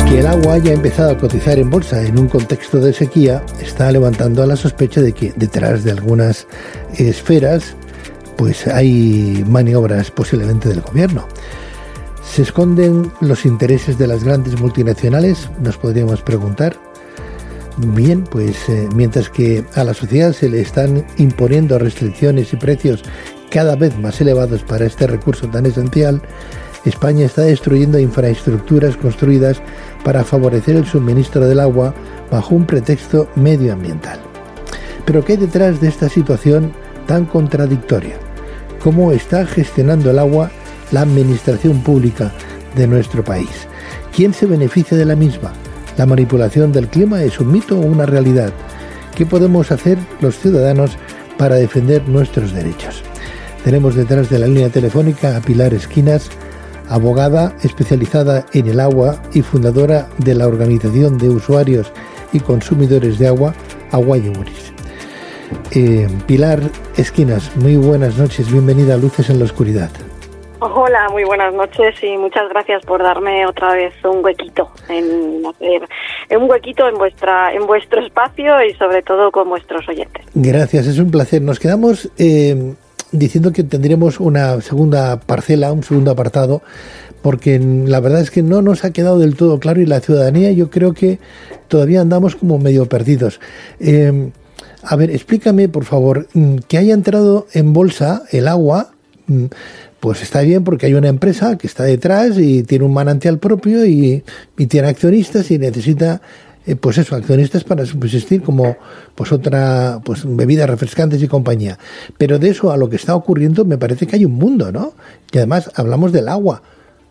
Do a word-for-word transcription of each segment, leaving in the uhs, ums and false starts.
Que el agua haya empezado a cotizar en bolsa en un contexto de sequía está levantando la sospecha de que detrás de algunas esferas pues hay maniobras posiblemente del gobierno. ¿Se esconden los intereses de las grandes multinacionales? Nos podríamos preguntar. Bien, pues eh, mientras que a la sociedad se le están imponiendo restricciones y precios cada vez más elevados para este recurso tan esencial, España está destruyendo infraestructuras construidas para favorecer el suministro del agua bajo un pretexto medioambiental. ¿Pero qué hay detrás de esta situación tan contradictoria? ¿Cómo está gestionando el agua la administración pública de nuestro país? ¿Quién se beneficia de la misma? ¿La manipulación del clima es un mito o una realidad? ¿Qué podemos hacer los ciudadanos para defender nuestros derechos? Tenemos detrás de la línea telefónica a Pilar Esquinas, abogada especializada en el agua y fundadora de la Organización de Usuarios y Consumidores de Agua, Agua y Emuris. Eh, Pilar Esquinas, muy buenas noches, bienvenida a Luces en la Oscuridad. Hola, muy buenas noches y muchas gracias por darme otra vez un huequito en hacer un huequito en vuestra en vuestro espacio y sobre todo con vuestros oyentes. Gracias, es un placer. Nos quedamos eh, diciendo que tendremos una segunda parcela, un segundo apartado, porque la verdad es que no nos ha quedado del todo claro y la ciudadanía yo creo que todavía andamos como medio perdidos. Eh, a ver, explícame por favor, que haya entrado en bolsa el agua, pues está bien porque hay una empresa que está detrás y tiene un manantial propio y, y tiene accionistas y necesita eh, pues eso, accionistas para subsistir como pues otra pues bebidas refrescantes y compañía. Pero de eso a lo que está ocurriendo me parece que hay un mundo, ¿no? Y además hablamos del agua.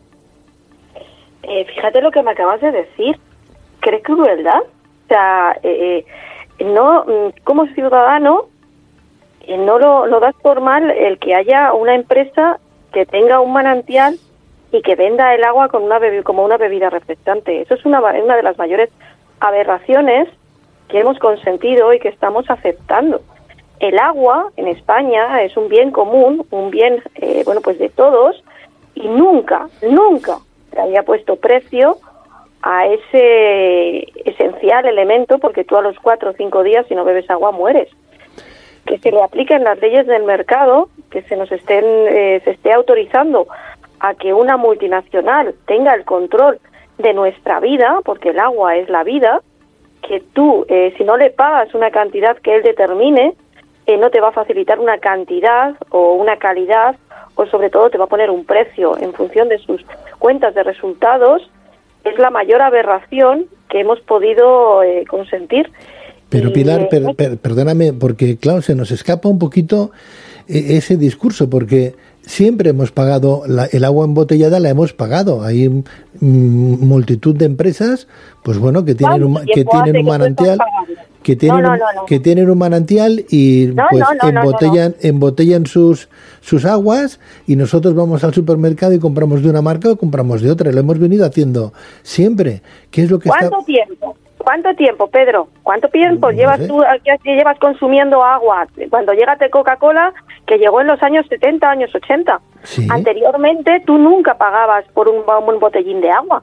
Eh, fíjate lo que me acabas de decir. ¿Qué crueldad? O sea, eh, no, como ciudadano, eh, no lo, lo das por mal el que haya una empresa que tenga un manantial y que venda el agua con una bebi- como una bebida refrescante. Eso es una, una de las mayores aberraciones que hemos consentido y que estamos aceptando. El agua en España es un bien común, un bien eh, bueno pues de todos, y nunca, nunca se había puesto precio a ese esencial elemento, porque tú a los cuatro o cinco días si no bebes agua mueres. Que se le apliquen las leyes del mercado, que se nos estén eh, se esté autorizando a que una multinacional tenga el control de nuestra vida, porque el agua es la vida, que tú, eh, si no le pagas una cantidad que él determine, eh, no te va a facilitar una cantidad o una calidad, o sobre todo te va a poner un precio en función de sus cuentas de resultados. Es la mayor aberración que hemos podido eh, consentir. Pero Pilar, per, per, perdóname, porque claro, se nos escapa un poquito eh, ese discurso, porque siempre hemos pagado, la, el agua embotellada la hemos pagado. Hay mm, multitud de empresas, pues bueno, que tienen un, que tienen un manantial, que tienen, no, no, no, no. que tienen un manantial y no, pues no, no, embotellan, no, no. embotellan sus sus aguas y nosotros vamos al supermercado y compramos de una marca o compramos de otra. Lo hemos venido haciendo siempre. ¿Qué es lo que ¿Cuánto está? tiempo? ¿Cuánto tiempo, Pedro? ¿Cuánto tiempo no llevas sé. tú que llevas consumiendo agua? Cuando llegaste Coca-Cola, que llegó en los años setenta, años ochenta. Sí. Anteriormente tú nunca pagabas por un, un botellín de agua.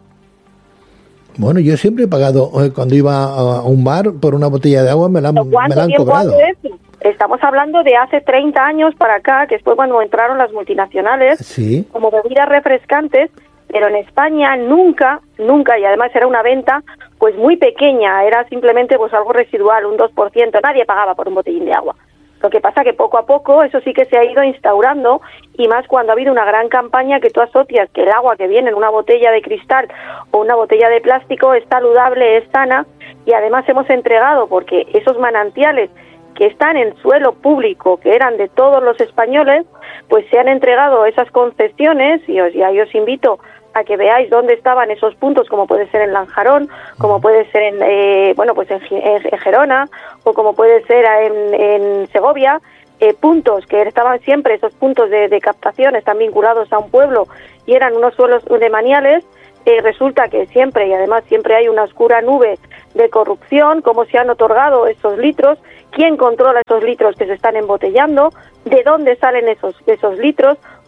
Bueno, yo siempre he pagado, cuando iba a un bar, por una botella de agua me la, me ¿Cuánto la han tiempo cobrado. hace eso? Estamos hablando de hace treinta años para acá, que fue cuando entraron las multinacionales Sí. como bebidas refrescantes, pero en España nunca, nunca, y además era una venta pues muy pequeña, era simplemente pues algo residual, un dos por ciento, nadie pagaba por un botellín de agua. Lo que pasa que poco a poco eso sí que se ha ido instaurando, y más cuando ha habido una gran campaña que tú asocias que el agua que viene en una botella de cristal o una botella de plástico es saludable, es sana, y además hemos entregado, porque esos manantiales que están en suelo público, que eran de todos los españoles, pues se han entregado esas concesiones, y os, ya os invito a que veáis dónde estaban esos puntos, como puede ser en Lanjarón, como puede ser en eh, bueno pues en, en Gerona, o como puede ser en, en Segovia, eh, puntos que estaban siempre, esos puntos de, de captación están vinculados a un pueblo y eran unos suelos de maniales. Eh, resulta que siempre, y además siempre hay una oscura nube de corrupción, cómo se han otorgado esos litros, quién controla esos litros que se están embotellando, de dónde salen esos esos litros,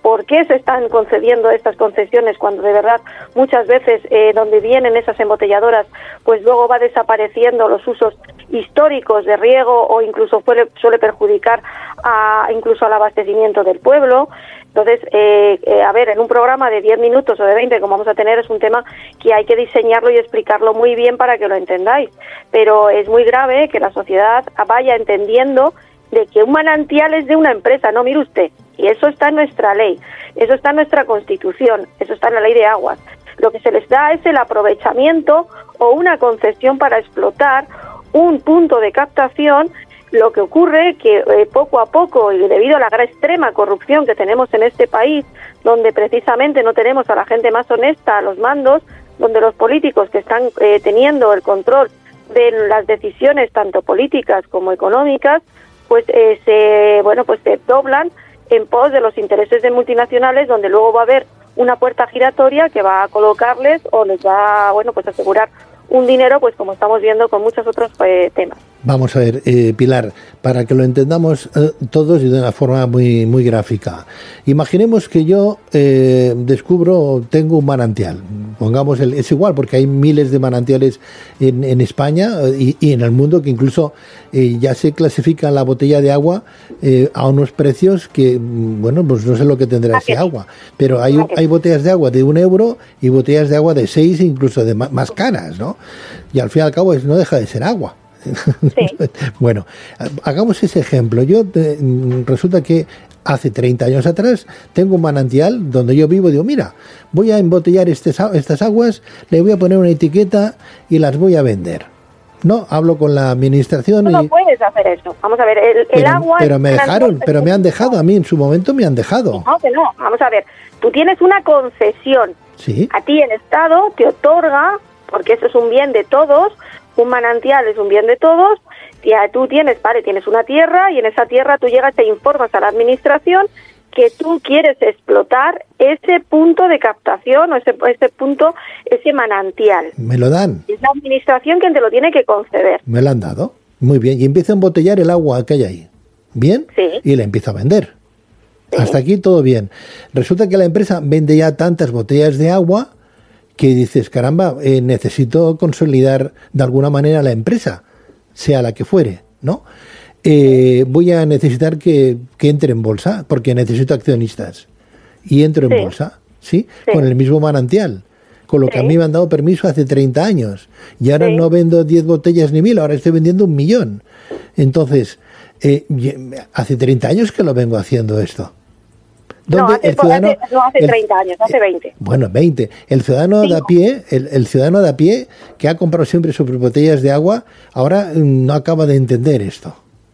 por qué se están concediendo estas concesiones cuando de verdad muchas veces eh, donde vienen esas embotelladoras pues luego va desapareciendo los usos históricos de riego o incluso suele, suele perjudicar a, incluso al abastecimiento del pueblo. Entonces, eh, eh, a ver, en un programa de diez minutos o de veinte como vamos a tener es un tema que hay que diseñarlo y explicarlo muy bien para que lo entendáis, pero es muy grave que la sociedad vaya entendiendo de que un manantial es de una empresa, no, mire usted, y eso está en nuestra ley, eso está en nuestra Constitución, eso está en la Ley de Aguas. Lo que se les da es el aprovechamiento o una concesión para explotar un punto de captación. Lo que ocurre que eh, poco a poco y debido a la gran extrema corrupción que tenemos en este país, donde precisamente no tenemos a la gente más honesta a los mandos, donde los políticos que están eh, teniendo el control de las decisiones tanto políticas como económicas, pues eh, se bueno pues se doblan en pos de los intereses de multinacionales, donde luego va a haber una puerta giratoria que va a colocarles o les va bueno pues asegurar un dinero, pues como estamos viendo con muchos otros eh, temas. Vamos a ver, eh, Pilar, para que lo entendamos eh, todos y de una forma muy muy gráfica. Imaginemos que yo eh, descubro, tengo un manantial. Pongamos, el, es igual porque hay miles de manantiales en, en España y, y en el mundo que incluso eh, ya se clasifica la botella de agua eh, a unos precios que, bueno, pues no sé lo que tendrá ese agua, pero hay, hay botellas de agua de un euro y botellas de agua de seis, incluso de más, más caras, ¿no? Y al fin y al cabo es, no deja de ser agua. Sí. Bueno, hagamos ese ejemplo. Yo te, resulta que hace treinta años atrás tengo un manantial donde yo vivo. Digo, mira, voy a embotellar estes, estas aguas, le voy a poner una etiqueta y las voy a vender. No, hablo con la administración. No, y... no puedes hacer eso. Vamos a ver, el, el pero, agua... Pero me dejaron, pero me han dejado, a mí en su momento me han dejado. No, que no. Vamos a ver, tú tienes una concesión. Sí. A ti el Estado te otorga, porque eso es un bien de todos, un manantial es un bien de todos, y tú tienes, vale, tienes una tierra y en esa tierra tú llegas e informas a la administración que tú quieres explotar ese punto de captación o ese, ese punto, ese manantial. Me lo dan. Es la administración quien te lo tiene que conceder. Me lo han dado. Muy bien. Y empiezo a embotellar el agua que hay ahí. ¿Bien? Sí. Y la empiezo a vender. Sí. Hasta aquí todo bien. Resulta que la empresa vende ya tantas botellas de agua que dices, caramba, eh, necesito consolidar de alguna manera la empresa, sea la que fuere, ¿no? Eh, voy a necesitar que, que entre en bolsa, porque necesito accionistas. Y entro en sí. bolsa, ¿sí? Sí. Con el mismo manantial. Con lo que sí. a mí me han dado permiso hace treinta años. Y ahora sí. no vendo diez botellas ni mil, ahora estoy vendiendo un millón. Entonces, eh, hace treinta años que lo vengo haciendo esto. No hace, el ciudadano, hace, no, hace treinta años, hace veinte. Bueno, veinte. El ciudadano Cinco. de a pie, el, el ciudadano de a pie que ha comprado siempre sus botellas de agua, ahora no acaba de entender esto.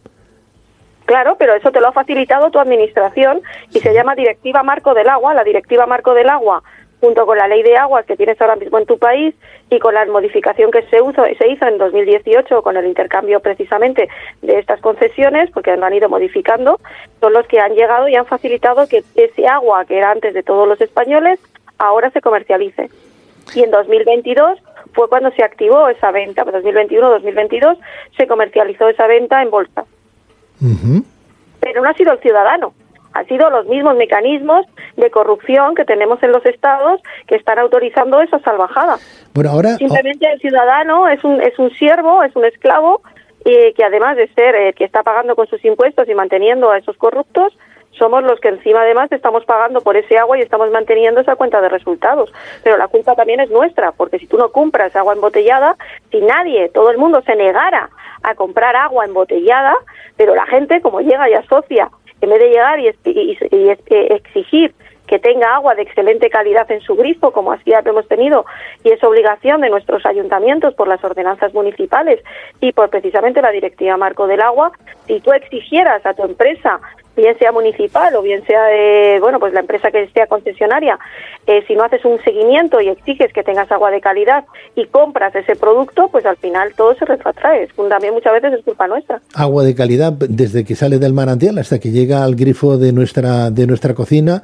Claro, pero eso te lo ha facilitado tu administración y se llama Directiva Marco del Agua. La Directiva Marco del Agua, junto con la Ley de Aguas que tienes ahora mismo en tu país y con la modificación que se, uso, se hizo en dos mil dieciocho con el intercambio precisamente de estas concesiones, porque lo han ido modificando, son los que han llegado y han facilitado que ese agua que era antes de todos los españoles ahora se comercialice. Y en dos mil veintidós fue cuando se activó esa venta, dos mil veintiuno dos mil veintidós se comercializó esa venta en bolsa. Uh-huh. Pero no ha sido el ciudadano, han sido los mismos mecanismos de corrupción que tenemos en los estados que están autorizando esa salvajada. Bueno, ahora simplemente el ciudadano es un es un siervo, es un esclavo eh, que además de ser eh, que está pagando con sus impuestos y manteniendo a esos corruptos, somos los que encima además estamos pagando por ese agua y estamos manteniendo esa cuenta de resultados. Pero la culpa también es nuestra, porque si tú no compras agua embotellada, si nadie, todo el mundo se negara a comprar agua embotellada, pero la gente como llega y asocia, en vez de llegar y, y, y, y exigir que tenga agua de excelente calidad en su grifo, como así ya lo hemos tenido, y es obligación de nuestros ayuntamientos por las ordenanzas municipales y por precisamente la Directiva Marco del Agua, si tú exigieras a tu empresa, bien sea municipal o bien sea de, bueno, pues la empresa que sea concesionaria, eh, si no haces un seguimiento y exiges que tengas agua de calidad y compras ese producto, pues al final todo se retrotrae. También muchas veces es culpa nuestra. Agua de calidad desde que sale del manantial hasta que llega al grifo de nuestra de nuestra cocina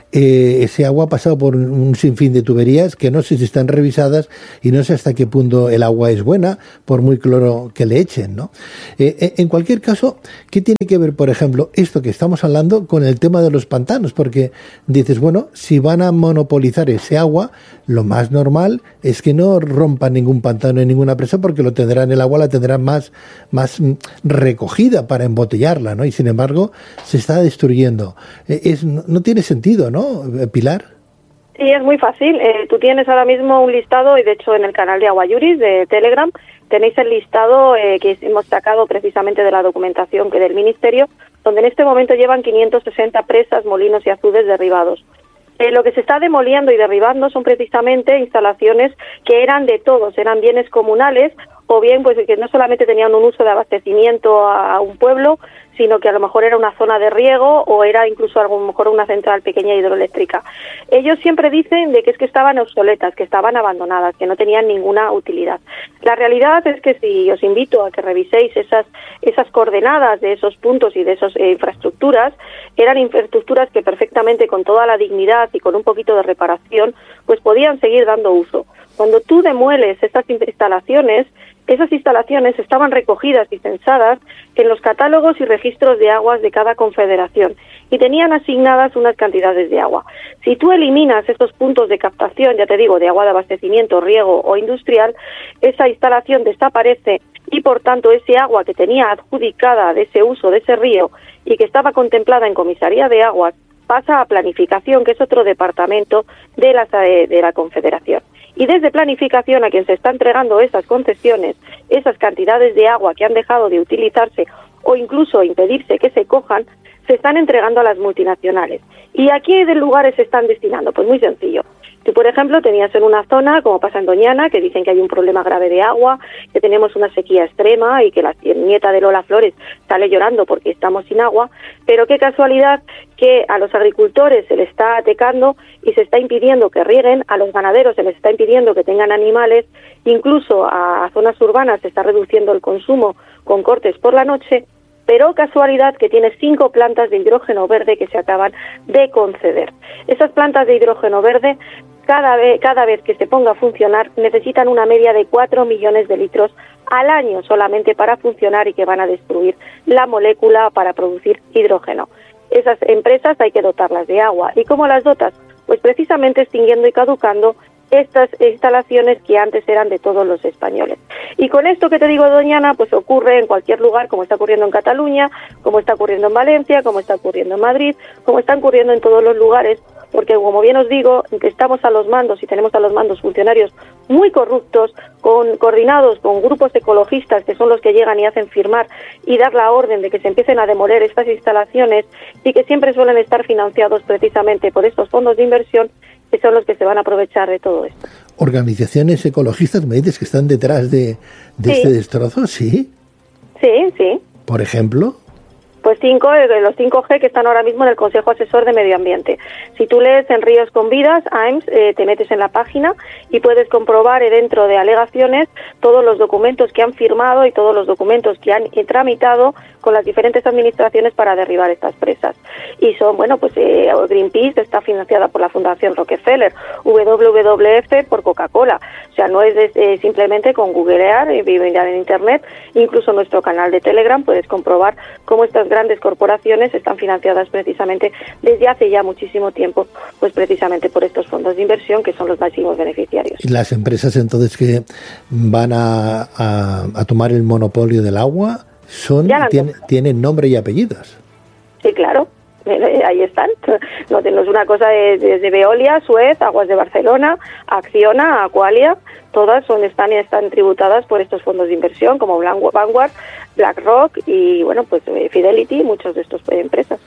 eh, ese agua ha pasado por un sinfín de tuberías que no sé si están revisadas y no sé hasta qué punto el agua es buena, por muy cloro que le echen, ¿no? Eh, en cualquier caso, ¿qué tiene que ver, por ejemplo, esto que estamos hablando con el tema de los pantanos? Porque dices, bueno, si van a monopolizar ese agua, lo más normal es que no rompan ningún pantano en ninguna presa, porque lo tendrán, el agua la tendrán más, más recogida para embotellarla, ¿no? Y sin embargo, se está destruyendo. Es, no tiene sentido, ¿no, Pilar? Sí, es muy fácil. Eh, tú tienes ahora mismo un listado, y de hecho en el canal de Aguayuris de Telegram tenéis el listado eh, que hemos sacado precisamente de la documentación que del Ministerio, donde en este momento llevan quinientas sesenta presas, molinos y azudes derribados. Eh, lo que se está demoliendo y derribando son precisamente instalaciones que eran de todos, eran bienes comunales, o bien pues que no solamente tenían un uso de abastecimiento a un pueblo, sino que a lo mejor era una zona de riego o era incluso a lo mejor una central pequeña hidroeléctrica. Ellos siempre dicen de que es que estaban obsoletas, que estaban abandonadas, que no tenían ninguna utilidad. La realidad es que si os invito a que reviséis esas esas coordenadas de esos puntos y de esas eh, infraestructuras, eran infraestructuras que perfectamente, con toda la dignidad y con un poquito de reparación, pues podían seguir dando uso. Cuando tú demueles estas instalaciones, esas instalaciones estaban recogidas y censadas en los catálogos y registros de aguas de cada confederación y tenían asignadas unas cantidades de agua. Si tú eliminas estos puntos de captación, ya te digo, de agua de abastecimiento, riego o industrial, esa instalación desaparece y por tanto ese agua que tenía adjudicada de ese uso de ese río y que estaba contemplada en comisaría de aguas pasa a planificación, que es otro departamento de la, de la Confederación. Y desde planificación, a quien se está entregando esas concesiones, esas cantidades de agua que han dejado de utilizarse o incluso impedirse que se cojan, se están entregando a las multinacionales. ¿Y a qué lugares se están destinando? Pues muy sencillo. Si, por ejemplo, tenías en una zona, como pasa en Doñana, que dicen que hay un problema grave de agua, que tenemos una sequía extrema y que la nieta de Lola Flores sale llorando porque estamos sin agua, pero qué casualidad que a los agricultores se les está atacando y se está impidiendo que rieguen, a los ganaderos se les está impidiendo que tengan animales, incluso a zonas urbanas se está reduciendo el consumo con cortes por la noche, pero casualidad que tiene cinco plantas de hidrógeno verde que se acaban de conceder. Esas plantas de hidrógeno verde, cada vez, cada vez que se ponga a funcionar, necesitan una media de cuatro millones de litros al año solamente para funcionar y que van a destruir la molécula para producir hidrógeno. Esas empresas hay que dotarlas de agua. ¿Y cómo las dotas? Pues precisamente extinguiendo y caducando estas instalaciones que antes eran de todos los españoles. Y con esto que te digo, Doñana, pues ocurre en cualquier lugar, como está ocurriendo en Cataluña, como está ocurriendo en Valencia, como está ocurriendo en Madrid, como está ocurriendo en todos los lugares, porque como bien os digo, estamos a los mandos y tenemos a los mandos funcionarios muy corruptos, con, coordinados con grupos ecologistas que son los que llegan y hacen firmar y dar la orden de que se empiecen a demoler estas instalaciones y que siempre suelen estar financiados precisamente por estos fondos de inversión que son los que se van a aprovechar de todo esto. Organizaciones ecologistas, me dices, que están detrás de, de sí. este destrozo, ¿sí? Sí, sí. ¿Por ejemplo? Pues cinco, los cinco G que están ahora mismo en el Consejo Asesor de Medio Ambiente. Si tú lees en Ríos con Vidas, A I M S, eh, te metes en la página y puedes comprobar eh, dentro de alegaciones todos los documentos que han firmado y todos los documentos que han eh, tramitado con las diferentes administraciones para derribar estas presas. Y son, bueno, pues eh, Greenpeace está financiada por la Fundación Rockefeller, W W F por Coca-Cola. O sea, no es de, eh, simplemente con googlear y mirar en Internet, incluso en nuestro canal de Telegram puedes comprobar cómo estas grandes corporaciones están financiadas precisamente desde hace ya muchísimo tiempo, pues precisamente por estos fondos de inversión que son los máximos beneficiarios. ¿Y las empresas entonces que van a, a, a tomar el monopolio del agua son tienen, tienen nombre y apellidos? Sí, claro. Ahí están. No, no es una cosa de, de, de Veolia, Suez, Aguas de Barcelona, Acciona, Aqualia, todas son están están tributadas por estos fondos de inversión como Vanguard, BlackRock y bueno, pues Fidelity, muchas de estas empresas.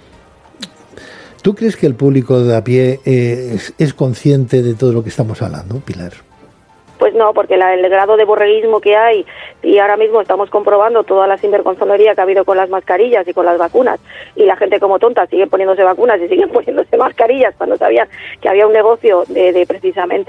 ¿Tú crees que el público de a pie eh, es, es consciente de todo lo que estamos hablando, Pilar? Pues no, porque la, el grado de borreguismo que hay, y ahora mismo estamos comprobando toda la sinvergonzonería que ha habido con las mascarillas y con las vacunas, y la gente como tonta sigue poniéndose vacunas y sigue poniéndose mascarillas cuando sabían que había un negocio de, de precisamente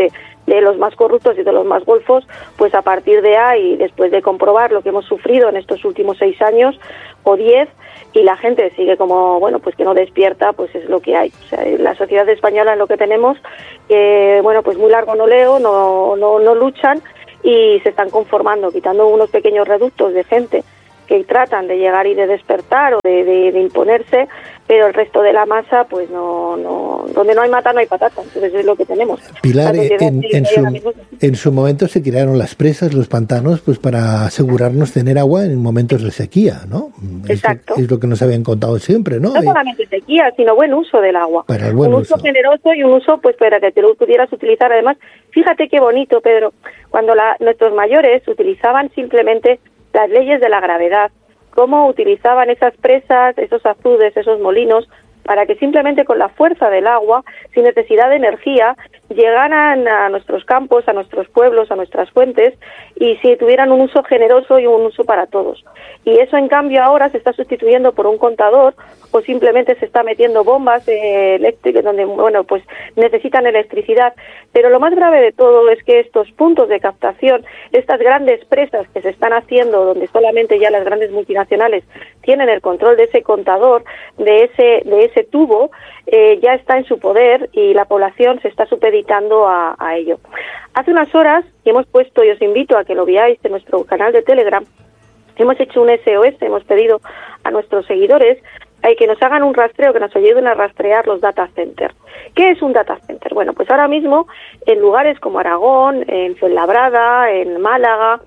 de los más corruptos y de los más golfos, pues a partir de ahí, después de comprobar lo que hemos sufrido en estos últimos seis años o diez, y la gente sigue como, bueno, pues que no despierta, pues es lo que hay. O sea, la sociedad española es lo que tenemos, que, bueno, pues muy largo no leo, no, no, no luchan y se están conformando, quitando unos pequeños reductos de gente que tratan de llegar y de despertar o de, de, de imponerse, pero el resto de la masa, pues no, no, donde no hay mata no hay patata, entonces es lo que tenemos. Pilar, en, en, su, en su momento se crearon las presas, los pantanos, pues para asegurarnos tener agua en momentos de sequía, ¿no? Exacto. Es, es lo que nos habían contado siempre, ¿no? No solamente sequía, sino buen uso del agua. Para el buen un uso, uso generoso y un uso, pues para que te lo pudieras utilizar. Además, fíjate qué bonito, Pedro, cuando la, nuestros mayores utilizaban simplemente las leyes de la gravedad, cómo utilizaban esas presas, esos azudes, esos molinos, para que simplemente con la fuerza del agua, sin necesidad de energía, llegaran a nuestros campos, a nuestros pueblos, a nuestras fuentes, y si tuvieran un uso generoso y un uso para todos. Y eso, en cambio, ahora se está sustituyendo por un contador, o simplemente se está metiendo bombas eh, eléctricas donde, bueno, pues necesitan electricidad. Pero lo más grave de todo es que estos puntos de captación, estas grandes presas que se están haciendo, donde solamente ya las grandes multinacionales tienen el control de ese contador, de ese, de ese tubo, eh, ya está en su poder y la población se está supeditando a, a ello. Hace unas horas, y hemos puesto, y os invito a que lo veáis en nuestro canal de Telegram, hemos hecho un S O S, hemos pedido a nuestros seguidores eh, que nos hagan un rastreo, que nos ayuden a rastrear los data centers. ¿Qué es un data center? Bueno, pues ahora mismo en lugares como Aragón, en Fuenlabrada, en Málaga,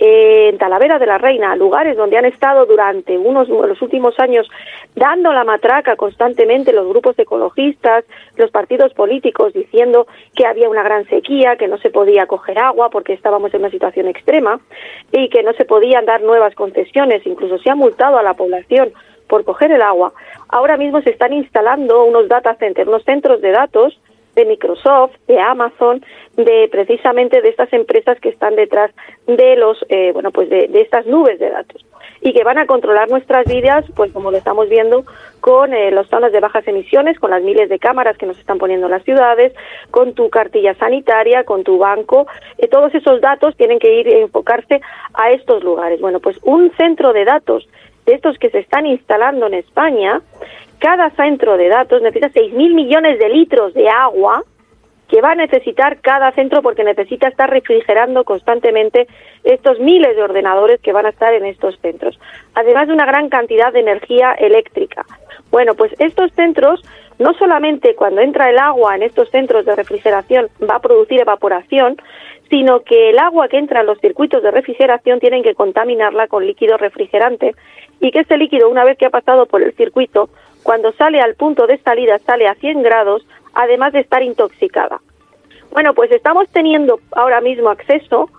en Talavera de la Reina, lugares donde han estado durante unos los últimos años dando la matraca constantemente los grupos ecologistas, los partidos políticos, diciendo que había una gran sequía, que no se podía coger agua porque estábamos en una situación extrema y que no se podían dar nuevas concesiones, incluso se ha multado a la población por coger el agua. Ahora mismo se están instalando unos data centers, unos centros de datos de Microsoft, de Amazon, de precisamente de estas empresas que están detrás de los, eh, bueno, pues de, de estas nubes de datos y que van a controlar nuestras vidas, pues como lo estamos viendo con eh, las zonas de bajas emisiones, con las miles de cámaras que nos están poniendo en las ciudades, con tu cartilla sanitaria, con tu banco, eh, todos esos datos tienen que ir a enfocarse a estos lugares. Bueno, pues un centro de datos de estos que se están instalando en España, cada centro de datos necesita seis mil millones de litros de agua que va a necesitar cada centro porque necesita estar refrigerando constantemente estos miles de ordenadores que van a estar en estos centros, además de una gran cantidad de energía eléctrica. Bueno, pues estos centros, no solamente cuando entra el agua en estos centros de refrigeración va a producir evaporación, sino que el agua que entra en los circuitos de refrigeración tienen que contaminarla con líquido refrigerante y que este líquido, una vez que ha pasado por el circuito, cuando sale al punto de salida sale a cien grados, además de estar intoxicada. Bueno, pues estamos teniendo ahora mismo acceso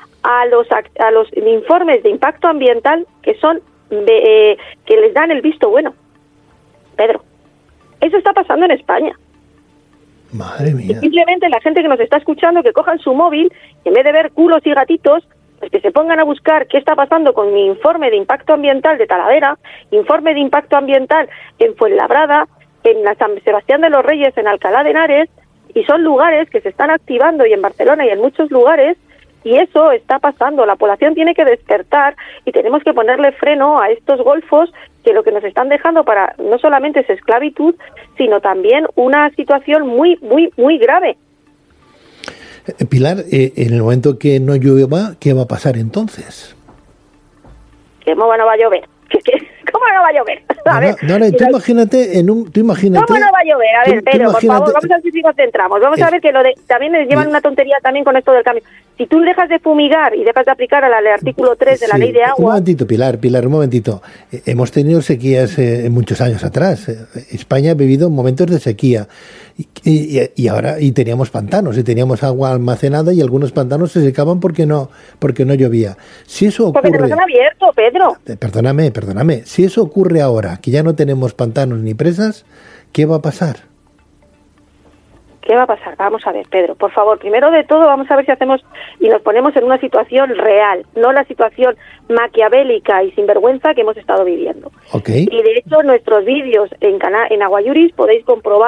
a los a los informes de impacto ambiental que son de, eh, que les dan el visto bueno. Pedro, eso está pasando en España. Madre mía. Y simplemente la gente que nos está escuchando, que cojan su móvil y en vez de ver culos y gatitos, pues que se pongan a buscar qué está pasando con mi informe de impacto ambiental de Talavera, informe de impacto ambiental en Fuenlabrada, en la San Sebastián de los Reyes, en Alcalá de Henares, y son lugares que se están activando, y en Barcelona y en muchos lugares, y eso está pasando. La población tiene que despertar y tenemos que ponerle freno a estos golfos que lo que nos están dejando para no solamente es esclavitud, sino también una situación muy, muy, muy grave. Pilar, eh, en el momento que no llueva, ¿qué va a pasar entonces? ¿Cómo no va a llover? ¿Cómo no va a llover? A no, ver, no, no, tú imagínate, en un, tú imagínate... ¿Cómo no va a llover? A ver, tú, Pedro, tú por favor, vamos a ver si nos centramos. Vamos es, a ver que lo de, también les llevan es, una tontería también con esto del cambio. Si tú dejas de fumigar y dejas de aplicar al artículo tres de la sí, ley de agua... Un momentito, Pilar, Pilar, un momentito. Eh, hemos tenido sequías eh, muchos años atrás. Eh, España ha vivido momentos de sequía. Y, y, y ahora y teníamos pantanos, y teníamos agua almacenada y algunos pantanos se secaban porque no porque no llovía. Si eso ocurre... Porque nos han abierto, Pedro. Eh, perdóname, perdóname. Si eso ocurre ahora, que ya no tenemos pantanos ni presas, ¿qué va a pasar? ¿Qué va a pasar? Vamos a ver, Pedro, por favor, primero de todo vamos a ver si hacemos y nos ponemos en una situación real, no la situación maquiavélica y sinvergüenza que hemos estado viviendo. Okay. Y de hecho, nuestros vídeos en, cana- en Aguayuris podéis comprobar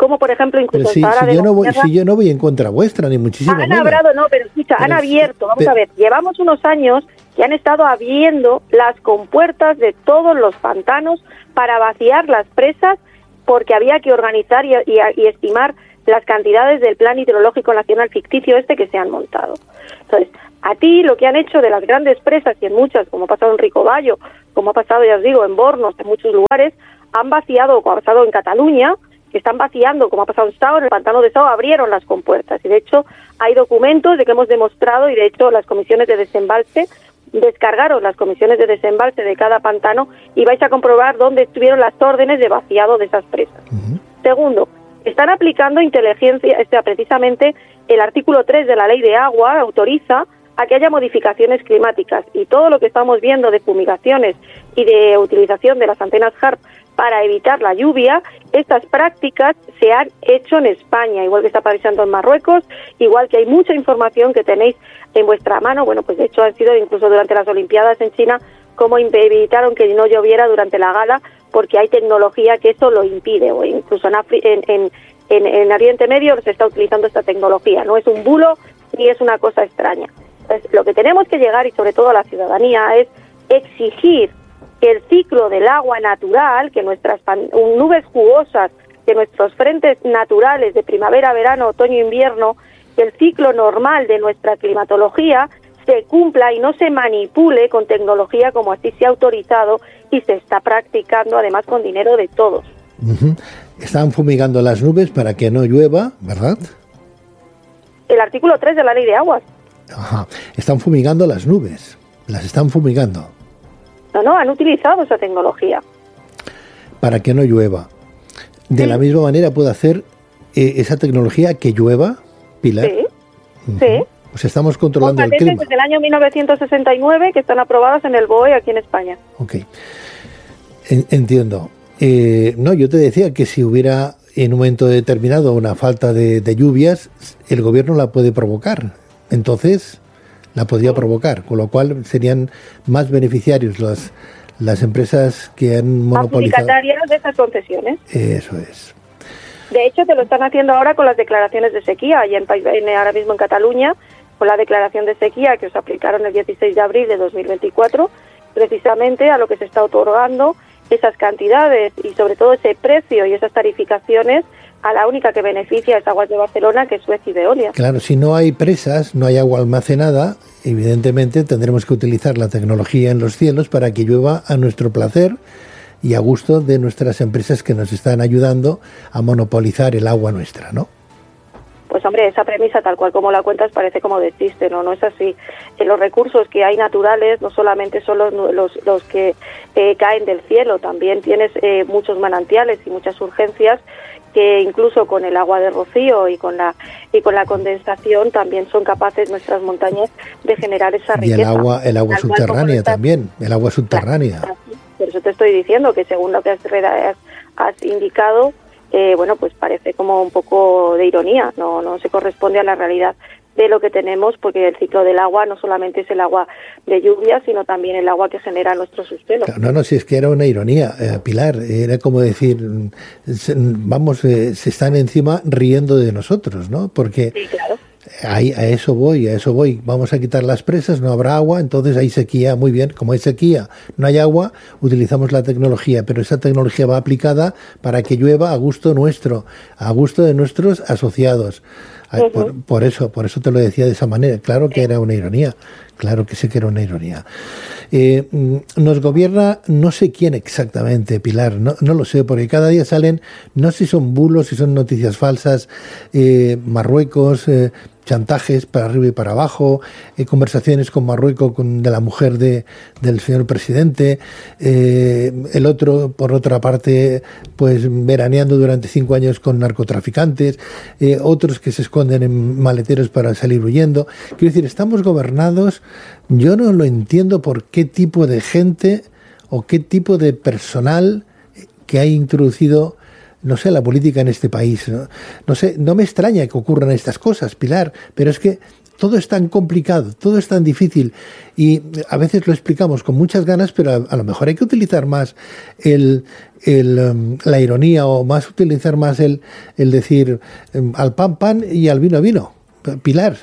como por ejemplo incluso si, Sahara si, de yo no voy, Tierra, si yo no voy en contra vuestra, ni muchísimo han menos. hablado, no, pero escucha, pero, han abierto, vamos pero, a ver, llevamos unos años que han estado abriendo las compuertas de todos los pantanos para vaciar las presas porque había que organizar y, y, y estimar las cantidades del Plan Hidrológico Nacional ficticio este que se han montado. Entonces, a ti lo que han hecho de las grandes presas, y en muchas, como ha pasado en Ricobayo, como ha pasado, ya os digo, en Bornos, en muchos lugares, han vaciado, como ha pasado en Cataluña, que están vaciando, como ha pasado en Sao, en el pantano de Sao, abrieron las compuertas. Y de hecho, hay documentos de que hemos demostrado, y de hecho las comisiones de desembalse descargaron las comisiones de desembalse de cada pantano y vais a comprobar dónde estuvieron las órdenes de vaciado de esas presas. Uh-huh. Segundo, están aplicando inteligencia, este, precisamente el artículo tres de la Ley de Agua autoriza a que haya modificaciones climáticas, y todo lo que estamos viendo de fumigaciones y de utilización de las antenas H A R P para evitar la lluvia, estas prácticas se han hecho en España, igual que está pasando en Marruecos, igual que hay mucha información que tenéis en vuestra mano. Bueno, pues de hecho han sido incluso durante las Olimpiadas en China, como evitaron que no lloviera durante la gala, porque hay tecnología que eso lo impide, o incluso en, Afri- en, en, en, en Oriente Medio se está utilizando esta tecnología, no es un bulo ni es una cosa extraña. Entonces, lo que tenemos que llegar, y sobre todo a la ciudadanía, es exigir que el ciclo del agua natural, que nuestras pan- nubes jugosas, que nuestros frentes naturales de primavera, verano, otoño, invierno, que el ciclo normal de nuestra climatología se cumpla y no se manipule con tecnología como así se ha autorizado y se está practicando, además con dinero de todos. Uh-huh. Están fumigando las nubes para que no llueva, ¿verdad? El artículo tres de la Ley de Aguas. Ajá. Están fumigando las nubes, las están fumigando. No, no, han utilizado esa tecnología. Para que no llueva. De sí. la misma manera puede hacer eh, esa tecnología que llueva, Pilar. Sí, uh-huh. sí. Pues estamos controlando el clima. Desde el año mil novecientos sesenta y nueve que están aprobadas en el B O E aquí en España. Ok, en, entiendo. Eh, no, yo te decía que si hubiera en un momento determinado una falta de, de lluvias, el gobierno la puede provocar. Entonces, la podría provocar, con lo cual serían más beneficiarios las, las empresas que han monopolizado. Adjudicatarias de esas concesiones. Eso es. De hecho, te lo están haciendo ahora con las declaraciones de sequía, y en, en, ahora mismo en Cataluña, con la declaración de sequía que os aplicaron el dieciséis de abril de dos mil veinticuatro, precisamente a lo que se está otorgando esas cantidades y sobre todo ese precio y esas tarificaciones a la única que beneficia es Aguas de Barcelona, que es Suez y Veolia. Claro, si no hay presas, no hay agua almacenada, evidentemente tendremos que utilizar la tecnología en los cielos para que llueva a nuestro placer y a gusto de nuestras empresas que nos están ayudando a monopolizar el agua nuestra, ¿no? Pues hombre, esa premisa tal cual como la cuentas parece como de chiste, ¿no? No es así. Eh, los recursos que hay naturales no solamente son los, los, los que eh, caen del cielo, también tienes eh, muchos manantiales y muchas urgencias que incluso con el agua de rocío y con la y con la condensación también son capaces nuestras montañas de generar esa riqueza. Y el agua, el agua subterránea estás... también, el agua subterránea. Claro, por eso te estoy diciendo que según lo que has, has, has indicado, eh, bueno, pues parece como un poco de ironía, no no se corresponde a la realidad de lo que tenemos, porque el ciclo del agua no solamente es el agua de lluvia, sino también el agua que genera nuestro subsuelo. No, no, si es que era una ironía, eh, Pilar, era como decir, se, vamos, eh, se están encima riendo de nosotros, ¿no? Porque sí, claro. ahí, a eso voy, a eso voy, vamos a quitar las presas, no habrá agua, entonces hay sequía, muy bien, como hay sequía, no hay agua, utilizamos la tecnología, pero esa tecnología va aplicada para que llueva a gusto nuestro, a gusto de nuestros asociados. Uh-huh. Por, por eso, por eso te lo decía de esa manera. Claro que era una ironía, claro que sí que era una ironía. Eh, nos gobierna no sé quién exactamente, Pilar, no, no lo sé, porque cada día salen, no sé si son bulos, si son noticias falsas, eh, Marruecos, eh, chantajes para arriba y para abajo, eh, conversaciones con Marruecos con, de la mujer de, del señor presidente, eh, el otro, por otra parte, pues veraneando durante cinco años con narcotraficantes, eh, otros que se esconden en maleteros para salir huyendo. Quiero decir, estamos gobernados, yo no lo entiendo por qué tipo de gente o qué tipo de personal que ha introducido, no sé, la política en este país. ¿no? no sé, no me extraña que ocurran estas cosas, Pilar, pero es que todo es tan complicado, todo es tan difícil y a veces lo explicamos con muchas ganas, pero a, a lo mejor hay que utilizar más el, el, um, la ironía o más utilizar más el, el decir um, al pan pan y al vino vino. Pilar.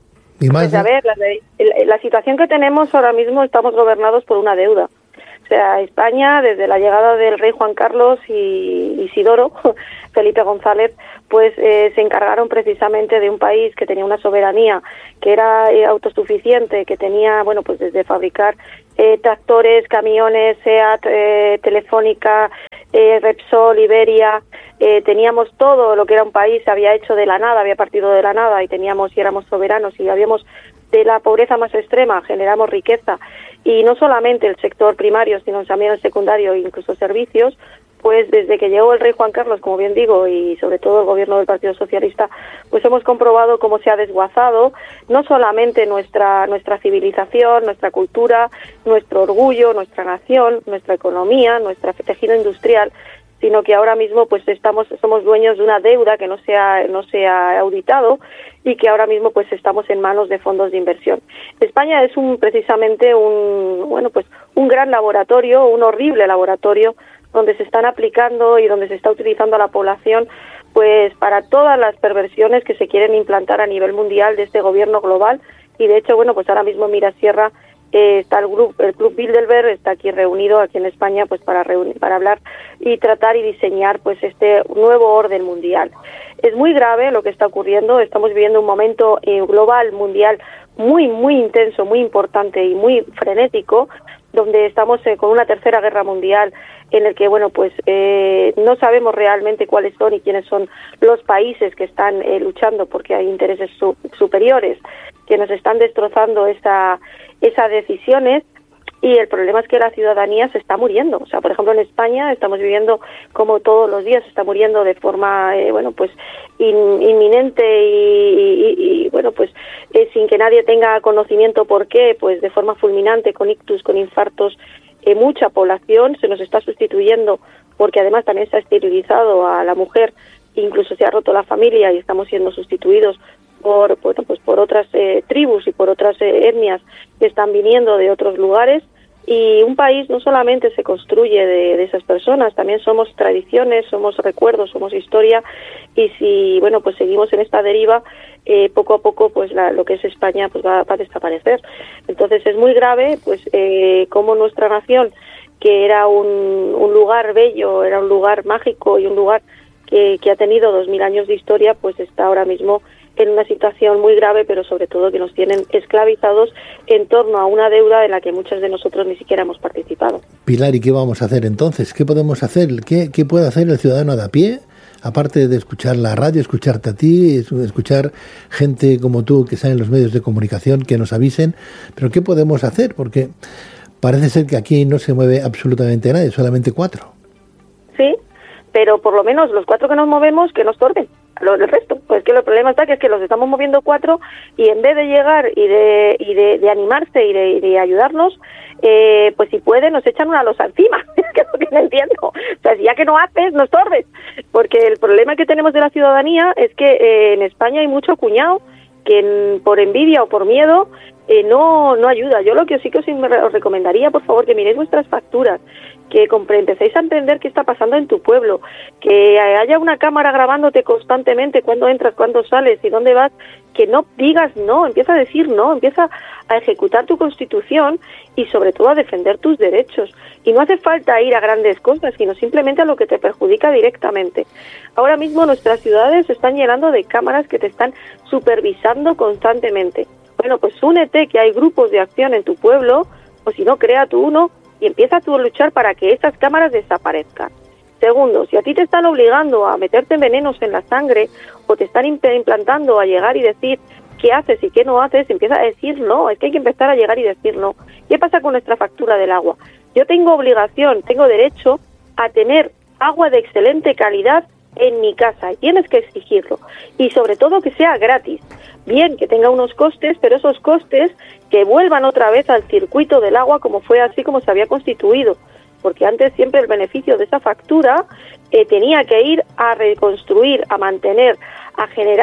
Y más, pues a ver, la, la situación que tenemos ahora mismo, estamos gobernados por una deuda. O sea, España, desde la llegada del rey Juan Carlos y Isidoro, Felipe González, pues eh, se encargaron precisamente de un país que tenía una soberanía, que era eh, autosuficiente, que tenía, bueno, pues desde fabricar eh, tractores, camiones, SEAT, eh, Telefónica, eh, Repsol, Iberia, eh, teníamos todo lo que era un país, se había hecho de la nada, había partido de la nada y teníamos y éramos soberanos y habíamos de la pobreza más extrema, generamos riqueza y no solamente el sector primario, sino también el secundario e incluso servicios, pues desde que llegó el rey Juan Carlos, como bien digo, y sobre todo el gobierno del Partido Socialista, pues hemos comprobado cómo se ha desguazado no solamente nuestra nuestra civilización, nuestra cultura, nuestro orgullo, nuestra nación, nuestra economía, nuestro tejido industrial, sino que ahora mismo pues estamos somos dueños de una deuda que no se ha, no se ha auditado y que ahora mismo pues estamos en manos de fondos de inversión. España es un precisamente un bueno pues un gran laboratorio, un horrible laboratorio donde se están aplicando y donde se está utilizando a la población pues para todas las perversiones que se quieren implantar a nivel mundial de este gobierno global y de hecho bueno pues ahora mismo Mirasierra Eh, está el grupo, el Club Bilderberg está aquí reunido aquí en España pues para reunir, para hablar y tratar y diseñar pues este nuevo orden mundial. Es muy grave lo que está ocurriendo, estamos viviendo un momento eh, global, mundial muy muy intenso, muy importante y muy frenético, donde estamos eh, con una tercera guerra mundial en el que bueno pues eh, no sabemos realmente cuáles son y quiénes son los países que están eh, luchando porque hay intereses su- superiores que nos están destrozando esa esas decisiones y el problema es que la ciudadanía se está muriendo. O sea, por ejemplo, en España estamos viviendo como todos los días se está muriendo de forma, eh, bueno, pues in, inminente y, y, y, bueno, pues eh, sin que nadie tenga conocimiento por qué, pues de forma fulminante, con ictus, con infartos, eh, mucha población se nos está sustituyendo porque además también se ha esterilizado a la mujer, incluso se ha roto la familia y estamos siendo sustituidos por bueno pues por otras eh, tribus y por otras eh, etnias que están viniendo de otros lugares y un país no solamente se construye de, de esas personas, también somos tradiciones, somos recuerdos, somos historia y si bueno pues seguimos en esta deriva eh, poco a poco pues la, lo que es España pues va, va a desaparecer. Entonces es muy grave pues eh, como nuestra nación que era un, un lugar bello, era un lugar mágico y un lugar que, que ha tenido dos mil años de historia pues está ahora mismo en una situación muy grave, pero sobre todo que nos tienen esclavizados en torno a una deuda de la que muchos de nosotros ni siquiera hemos participado. Pilar, ¿y qué vamos a hacer entonces? ¿Qué podemos hacer? ¿Qué, qué puede hacer el ciudadano de a pie? Aparte de escuchar la radio, escucharte a ti, escuchar gente como tú que está en los medios de comunicación, que nos avisen, pero ¿qué podemos hacer? Porque parece ser que aquí no se mueve absolutamente nadie, solamente cuatro. Sí, pero por lo menos los cuatro que nos movemos, que nos torben. Lo del resto, pues que el problema está que es que los estamos moviendo cuatro y en vez de llegar y de y de, de animarse y de, y de ayudarnos, eh, pues si pueden nos echan una losa encima, que es lo que no entiendo. O sea, si ya que no haces, no estorbes, porque el problema que tenemos de la ciudadanía es que eh, en España hay mucho cuñado que en, por envidia o por miedo eh, no no ayuda. Yo lo que sí que os, os recomendaría, por favor, que miréis vuestras facturas, que empecéis a entender qué está pasando en tu pueblo, que haya una cámara grabándote constantemente cuándo entras, cuándo sales y dónde vas, que no digas no, empieza a decir no, empieza a ejecutar tu constitución y sobre todo a defender tus derechos. Y no hace falta ir a grandes cosas, sino simplemente a lo que te perjudica directamente. Ahora mismo nuestras ciudades se están llenando de cámaras que te están supervisando constantemente. Bueno, pues únete, que hay grupos de acción en tu pueblo, o si no, crea tú uno, y empieza tú a luchar para que estas cámaras desaparezcan. Segundo, si a ti te están obligando a meterte venenos en la sangre o te están implantando a llegar y decir qué haces y qué no haces, empieza a decir no, es que hay que empezar a llegar y decir no. ¿Qué pasa con nuestra factura del agua? Yo tengo obligación, tengo derecho a tener agua de excelente calidad en mi casa y tienes que exigirlo y sobre todo que sea gratis. Bien, que tenga unos costes, pero esos costes que vuelvan otra vez al circuito del agua como fue así como se había constituido, porque antes siempre el beneficio de esa factura eh, tenía que ir a reconstruir, a mantener, a generar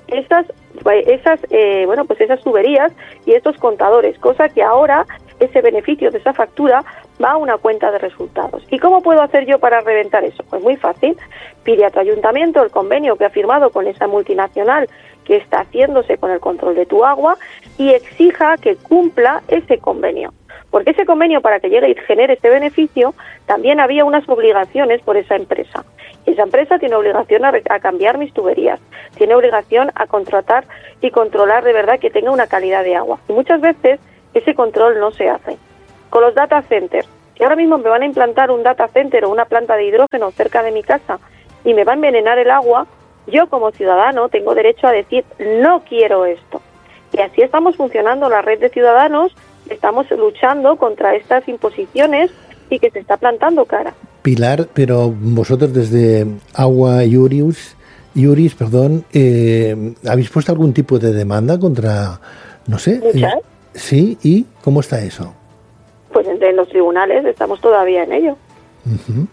esas, esas eh, bueno, pues esas tuberías y estos contadores, cosa que ahora ese beneficio de esa factura va a una cuenta de resultados. ¿Y cómo puedo hacer yo para reventar eso? Pues muy fácil. Pide a tu ayuntamiento el convenio que ha firmado con esa multinacional que está haciéndose con el control de tu agua y exija que cumpla ese convenio. Porque ese convenio, para que llegue y genere ese beneficio, también había unas obligaciones por esa empresa. Esa empresa tiene obligación a, a cambiar mis tuberías, tiene obligación a contratar y controlar de verdad que tenga una calidad de agua. Y muchas veces ese control no se hace. Con los data centers, que ahora mismo me van a implantar un data center o una planta de hidrógeno cerca de mi casa y me va a envenenar el agua, yo como ciudadano tengo derecho a decir no quiero esto. Y así estamos funcionando la red de ciudadanos, estamos luchando contra estas imposiciones y que se está plantando cara. Pilar, pero vosotros desde Agua Iuris, Iuris, perdón, eh, ¿habéis puesto algún tipo de demanda contra, no sé? ¿Muchas? Eh, sí, ¿y cómo está eso? Pues en los tribunales estamos todavía en ello. Uh-huh.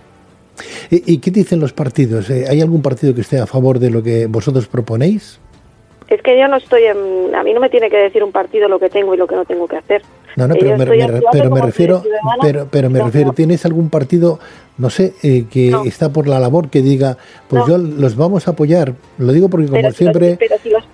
¿Y, ¿Y qué dicen los partidos? ¿Hay algún partido que esté a favor de lo que vosotros proponéis? Es que yo no estoy en... A mí no me tiene que decir un partido lo que tengo y lo que no tengo que hacer. No, no, pero me, me, pero me refiero, pero, pero me refiero, ¿tienes algún partido, no sé, eh, que no. está por la labor que diga, pues no. yo los vamos a apoyar? Lo digo porque como pero siempre, si los, pero si los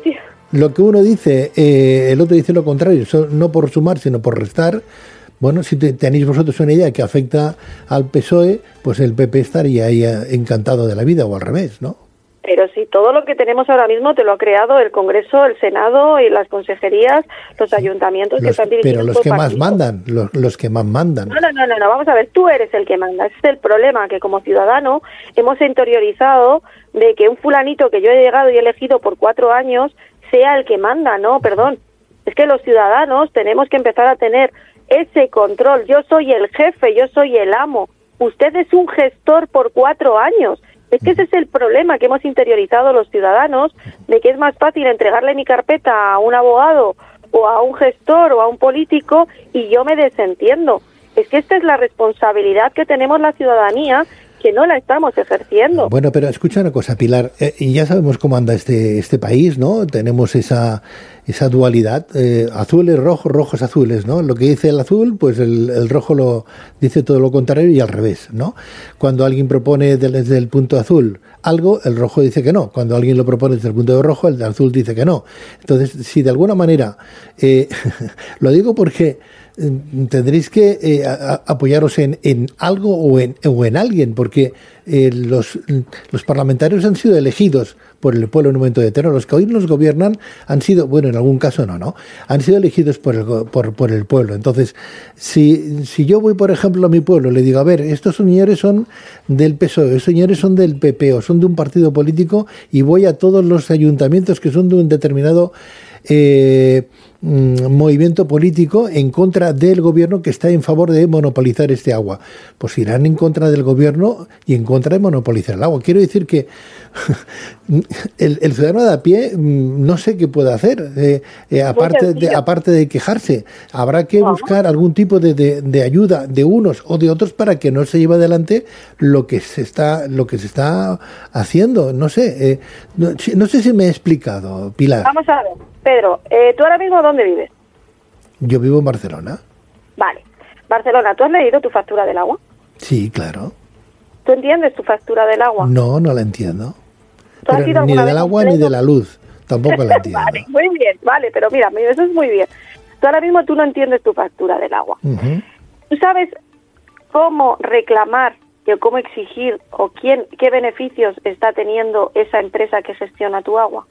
lo, lo que uno dice, eh, el otro dice lo contrario, so, no por sumar, sino por restar. Bueno, si te, tenéis vosotros una idea que afecta al P S O E, pues el P P estaría ahí encantado de la vida, o al revés, ¿no? Pero si todo lo que tenemos ahora mismo te lo ha creado el Congreso, el Senado y las consejerías, los ayuntamientos los, que están dirigidos pero los por que partidos. más mandan, los, los que más mandan. No, no, no, no, no, vamos a ver, tú eres el que manda. Ese es el problema, que como ciudadano hemos interiorizado de que un fulanito que yo he llegado y he elegido por cuatro años sea el que manda. No, perdón. Es que los ciudadanos tenemos que empezar a tener ese control. Yo soy el jefe, yo soy el amo. Usted es un gestor por cuatro años. Es que ese es el problema que hemos interiorizado los ciudadanos, de que es más fácil entregarle mi carpeta a un abogado o a un gestor o a un político y yo me desentiendo. Es que esta es la responsabilidad que tenemos la ciudadanía, que no la estamos ejerciendo. Bueno, pero escucha una cosa, Pilar, eh, y ya sabemos cómo anda este este país, ¿no? Tenemos esa esa dualidad, eh, azules, rojos, rojos, azules, ¿no? Lo que dice el azul, pues el, el rojo lo dice todo lo contrario y al revés, ¿no? Cuando alguien propone desde el punto azul algo, el rojo dice que no. Cuando alguien lo propone desde el punto de rojo, el azul dice que no. Entonces, si de alguna manera, eh, lo digo porque tendréis que eh, a, apoyaros en, en algo o en, o en alguien, porque eh, los, los parlamentarios han sido elegidos por el pueblo en un momento determinado. Los que hoy nos gobiernan han sido, bueno, en algún caso no, ¿no? Han sido elegidos por el, por, por el pueblo. Entonces, si, si yo voy, por ejemplo, a mi pueblo, le digo, a ver, estos señores son del P S O E, estos señores son del P P o son de un partido político, y voy a todos los ayuntamientos que son de un determinado Eh, movimiento político en contra del gobierno que está en favor de monopolizar este agua, pues irán en contra del gobierno y en contra de monopolizar el agua. Quiero decir que el, el ciudadano de a pie no sé qué puede hacer, eh, eh, aparte, de, aparte de quejarse. Habrá que buscar algún tipo de, de, de ayuda de unos o de otros para que no se lleve adelante lo que se está lo que se está haciendo. No sé, eh, no, no sé si me he explicado, Pilar. Vamos a ver, Pedro, eh, ¿tú ahora mismo dónde vives? Yo vivo en Barcelona. Vale. Barcelona, ¿tú has leído tu factura del agua? Sí, claro. ¿Tú entiendes tu factura del agua? No, no la entiendo. Pero ni del agua ni de la luz. Tampoco la entiendo. Vale, muy bien, vale, pero mira, eso es muy bien. Tú ahora mismo tú no entiendes tu factura del agua. Uh-huh. ¿Tú sabes cómo reclamar o cómo exigir o quién, qué beneficios está teniendo esa empresa que gestiona tu agua?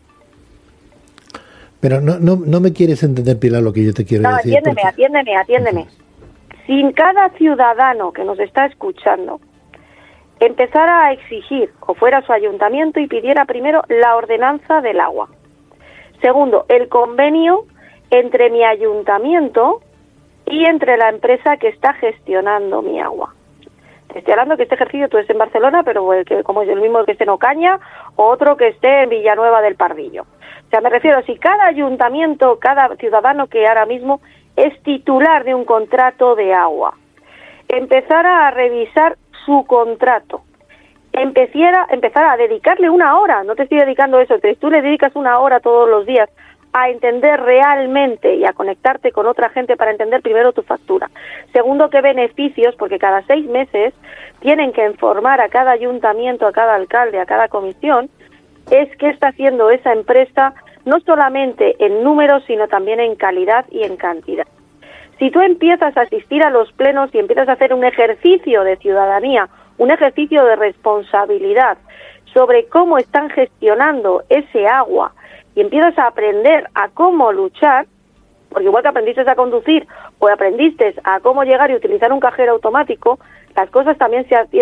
Pero no, no, no me quieres entender, Pilar, lo que yo te quiero no, decir. Atiéndeme, porque... atiéndeme, atiéndeme. Si cada ciudadano que nos está escuchando empezara a exigir o fuera a su ayuntamiento y pidiera primero la ordenanza del agua. Segundo, el convenio entre mi ayuntamiento y entre la empresa que está gestionando mi agua. Te estoy hablando que este ejercicio tú estés en Barcelona, pero el que, como es el mismo que esté en Ocaña, o otro que esté en Villanueva del Pardillo. O sea, me refiero, si cada ayuntamiento, cada ciudadano que ahora mismo es titular de un contrato de agua, empezara a revisar su contrato, e empezara, empezar a dedicarle una hora, no te estoy dedicando eso, te, tú le dedicas una hora todos los días a entender realmente y a conectarte con otra gente para entender primero tu factura. Segundo, qué beneficios, porque cada seis meses tienen que informar a cada ayuntamiento, a cada alcalde, a cada comisión, es qué está haciendo esa empresa, no solamente en números, sino también en calidad y en cantidad. Si tú empiezas a asistir a los plenos y empiezas a hacer un ejercicio de ciudadanía, un ejercicio de responsabilidad sobre cómo están gestionando ese agua y empiezas a aprender a cómo luchar, porque igual que aprendiste a conducir o aprendiste a cómo llegar y utilizar un cajero automático, las cosas también se